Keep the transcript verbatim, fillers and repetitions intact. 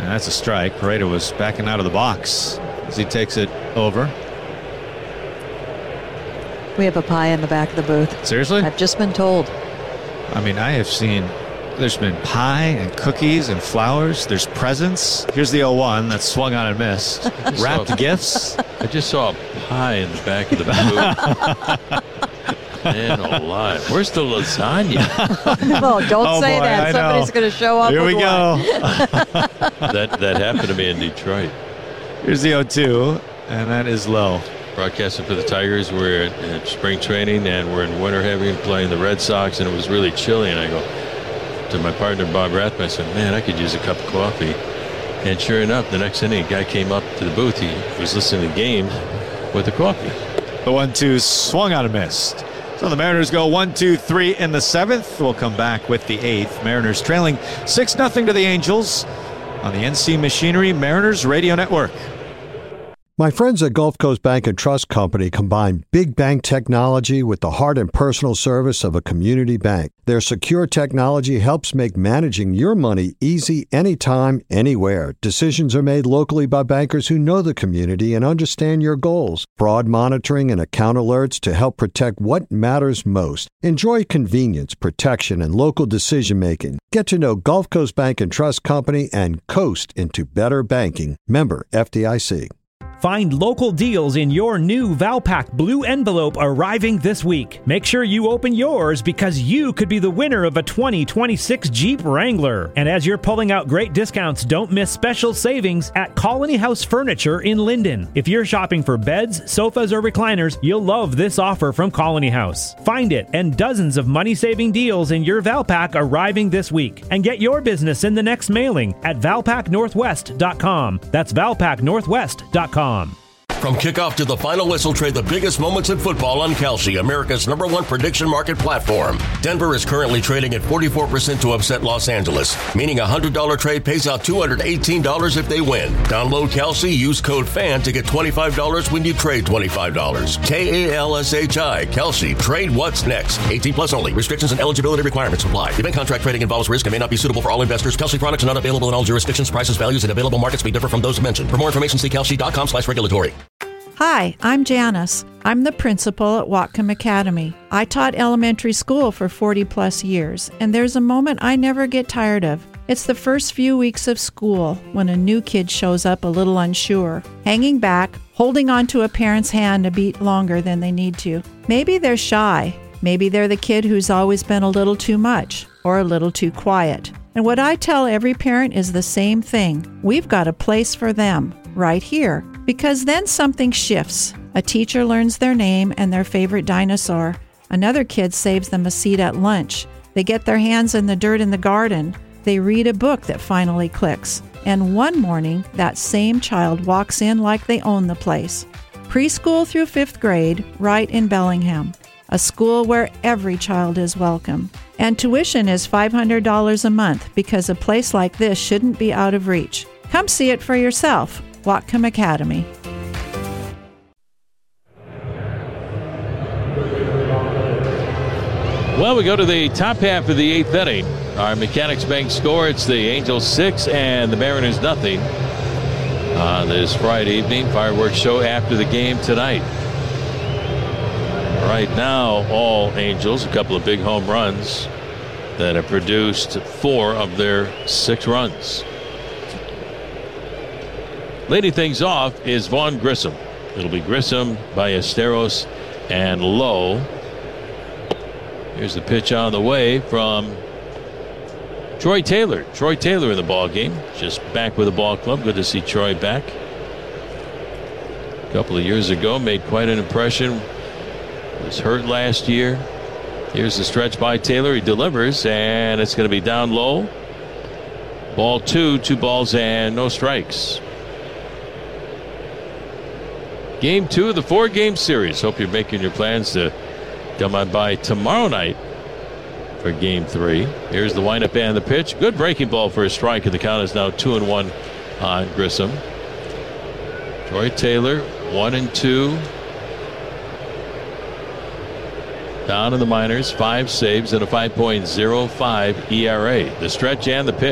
And that's a strike. Pareto was backing out of the box as he takes it over. We have a pie in the back of the booth. Seriously? I've just been told. I mean, I have seen, there's been pie and cookies and flowers. There's presents. Here's the oh one that's swung on and missed. Wrapped saw, gifts. I just saw a pie in the back of the booth. Man alive. Where's the lasagna? Well, don't oh say boy, that. I Somebody's going to show up. Here with we go. that, that happened to me in Detroit. Here's the oh two, and that is low. Broadcasting for the Tigers. We're at, at spring training, and we're in winter heavy playing the Red Sox, and it was really chilly. And I go to my partner, Bob Rathman, I said, man, I could use a cup of coffee. And sure enough, the next inning, a guy came up to the booth. He was listening to games with the coffee. The one two swung on and missed. So the Mariners go one, two, three in the seventh. We'll come back with the eighth. Mariners trailing six nothing to the Angels on the N C Machinery Mariners Radio Network. My friends at Gulf Coast Bank and Trust Company combine big bank technology with the heart and personal service of a community bank. Their secure technology helps make managing your money easy anytime, anywhere. Decisions are made locally by bankers who know the community and understand your goals. Fraud monitoring and account alerts to help protect what matters most. Enjoy convenience, protection, and local decision-making. Get to know Gulf Coast Bank and Trust Company and coast into better banking. Member F D I C. Find local deals in your new Valpak Blue Envelope arriving this week. Make sure you open yours because you could be the winner of a twenty twenty-six Jeep Wrangler. And as you're pulling out great discounts, don't miss special savings at Colony House Furniture in Linden. If you're shopping for beds, sofas, or recliners, you'll love this offer from Colony House. Find it and dozens of money-saving deals in your Valpak arriving this week. And get your business in the next mailing at valpak northwest dot com. That's valpak northwest dot com. From kickoff to the final whistle, trade the biggest moments in football on Kalshi, America's number one prediction market platform. Denver is currently trading at forty-four percent to upset Los Angeles, meaning a one hundred dollars trade pays out two hundred eighteen dollars if they win. Download Kalshi, use code FAN to get twenty-five dollars when you trade twenty-five dollars. K A L S H I, Kalshi. Trade what's next. eighteen plus only. Restrictions and eligibility requirements apply. Event contract trading involves risk and may not be suitable for all investors. Kalshi products are not available in all jurisdictions. Prices, values, and available markets may differ from those mentioned. For more information, see kalshi dot com slash regulatory. Hi, I'm Janice. I'm the principal at Whatcom Academy. I taught elementary school for forty plus years, and there's a moment I never get tired of. It's the first few weeks of school when a new kid shows up a little unsure, hanging back, holding on to a parent's hand a beat longer than they need to. Maybe they're shy. Maybe they're the kid who's always been a little too much or a little too quiet. And what I tell every parent is the same thing. We've got a place for them right here. Because then something shifts. A teacher learns their name and their favorite dinosaur. Another kid saves them a seat at lunch. They get their hands in the dirt in the garden. They read a book that finally clicks. And one morning, that same child walks in like they own the place. Preschool through fifth grade, right in Bellingham. A school where every child is welcome. And tuition is five hundred dollars a month because a place like this shouldn't be out of reach. Come see it for yourself. Whatcom Academy. Well, we go to the top half of the eighth inning. Our Mechanics Bank score, it's the Angels six and the Mariners nothing on this Friday evening. Fireworks show after the game tonight. Right now, all Angels, a couple of big home runs that have produced four of their six runs. Leading things off is Vaughn Grissom. It'll be Grissom, Ballesteros, and Lowe. Here's the pitch on the way from Troy Taylor. Troy Taylor in the ball game, just back with the ball club. Good to see Troy back. A couple of years ago, made quite an impression. Was hurt last year. Here's the stretch by Taylor. He delivers, and it's going to be down low. Ball two, two balls and no strikes. Game two of the four-game series. Hope you're making your plans to come on by tomorrow night for game three. Here's the windup and the pitch. Good breaking ball for a strike, and the count is now two and one on Grissom. Troy Taylor, one and two. Down in the minors, five saves and a five point oh five E R A. The stretch and the pitch.